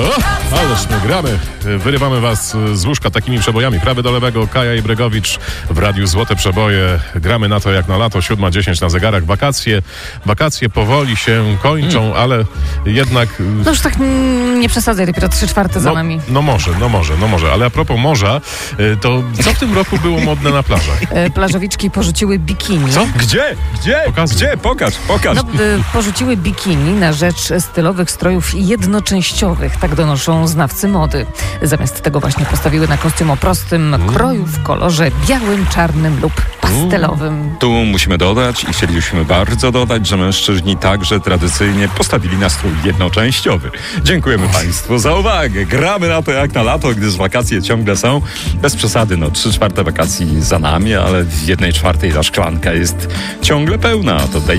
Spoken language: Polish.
Ależ my gramy. Wyrywamy was z łóżka takimi przebojami. Prawy do lewego, Kaja i Bregowicz w radiu Złote Przeboje. Gramy na to jak na lato, 7:10 na zegarach. Wakacje powoli się kończą, ale jednak... No już tak nie przesadzaj, dopiero 3/4 za nami. No może. Ale a propos morza, to co w tym roku było modne na plażach? Plażowiczki porzuciły bikini. Co? Gdzie? Pokazuj. Gdzie? Pokaż. No, porzuciły bikini na rzecz stylowych strojów jednoczęściowych, tak donoszą znawcy mody. Zamiast tego właśnie postawiły na kostium o prostym kroju w kolorze białym, czarnym lub pastelowym. Tu musimy dodać i chcielibyśmy bardzo dodać, że mężczyźni także tradycyjnie postawili na strój jednoczęściowy. Dziękujemy Państwu za uwagę. Gramy na to jak na lato, gdyż wakacje ciągle są. Bez przesady, 3/4 wakacji za nami, ale w 1/4 ta szklanka jest ciągle pełna. To